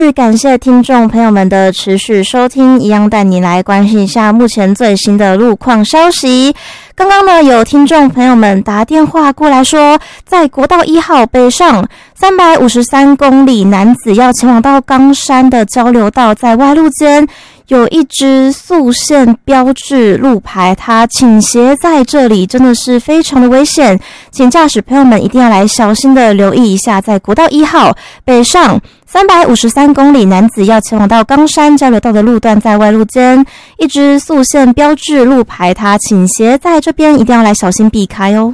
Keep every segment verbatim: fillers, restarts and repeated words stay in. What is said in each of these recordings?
感谢听众朋友们的持续收听，一样带你来关心一下目前最新的路况消息。刚刚呢，有听众朋友们打电话过来说，在国道一号北上三百五十三公里，男子要前往到冈山的交流道，在外路间有一只速限标志路牌，它倾斜在这里，真的是非常的危险，请驾驶朋友们一定要来小心的留意一下，在国道一号北上三百五十三公里，男子要前往到冈山交流道的路段，在外路间一只速限标志路牌，它倾斜在这边，一定要来小心避开哦。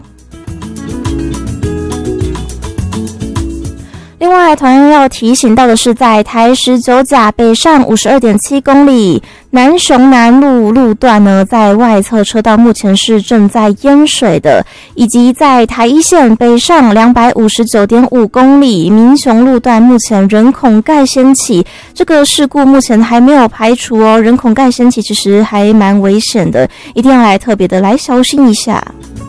另外，同样要提醒到的是，在台十九甲北上 五十二点七公里，南雄南路路段呢，在外侧车道目前是正在淹水的，以及在台一线北上 两百五十九点五公里，民雄路段目前人孔盖掀起，这个事故目前还没有排除哦，人孔盖掀起其实还蛮危险的，一定要来特别的来小心一下。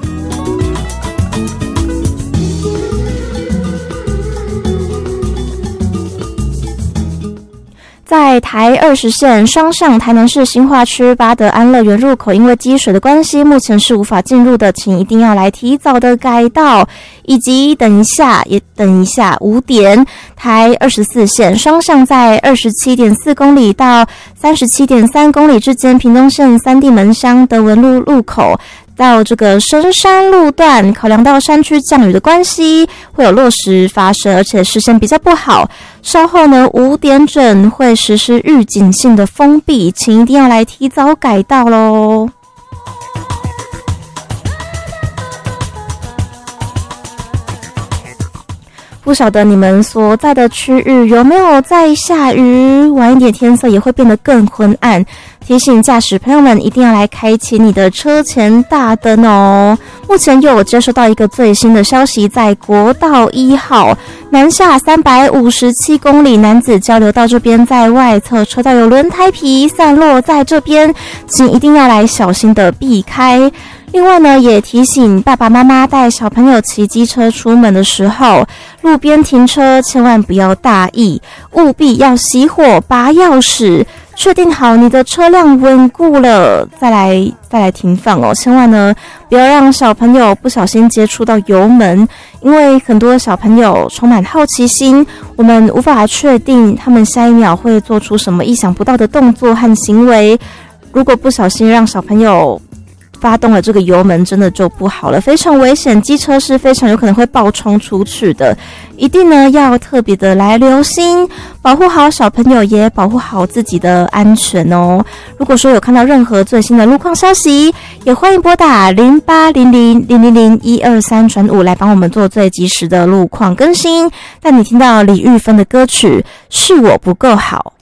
在台二十线双向台南市新化区八德安乐园入口，因为积水的关系，目前是无法进入的，请一定要来提早的改道，以及等一下也等一下五点，台二十四线双向在 二十七点四公里到 三十七点三公里之间，屏东县三地门乡德文路路口到这个深山路段，考量到山区降雨的关系，会有落石发生，而且视线比较不好。稍后呢，五点整会实施预警性的封闭，请一定要来提早改道咯。不晓得你们所在的区域有没有在下雨？晚一点天色也会变得更昏暗。提醒驾驶朋友们一定要来开启你的车前大灯哦。目前又有接收到一个最新的消息，在国道一号南下三百五十七公里，男子交流道这边，在外侧车道有轮胎皮散落在这边，请一定要来小心的避开。另外呢，也提醒爸爸妈妈带小朋友骑机车出门的时候，路边停车千万不要大意，务必要熄火拔钥匙，确定好你的车辆稳固了，再来再来停放哦。千万呢不要让小朋友不小心接触到油门，因为很多小朋友充满好奇心，我们无法确定他们下一秒会做出什么意想不到的动作和行为。如果不小心让小朋友发动了这个油门，真的就不好了，非常危险，机车是非常有可能会爆冲出去的，一定呢要特别的来留心，保护好小朋友，也保护好自己的安全哦。如果说有看到任何最新的路况消息，也欢迎拨打零八零零零零零一二三转五来帮我们做最及时的路况更新。带你听到李玉芬的歌曲《是我不够好》。